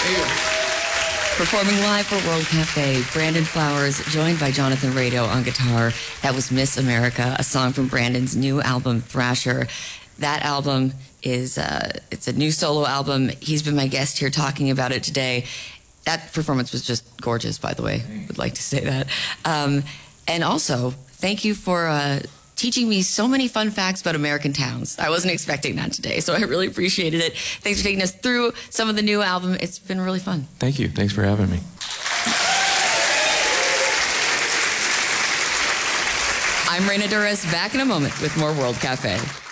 Performing live for World Cafe, Brandon Flowers, joined by Jonathan Rado on guitar. That was Miss America, a song from Brandon's new album, Thrasher. That album is, it's a new solo album. He's been my guest here talking about it today. That performance was just gorgeous, by the way. Would like to say that. And also, thank you for teaching me so many fun facts about American towns. I wasn't expecting that today, so I really appreciated it. Thanks for taking us through some of the new album. It's been really fun. Thank you. Thanks for having me. I'm Raina Duras, back in a moment with more World Cafe.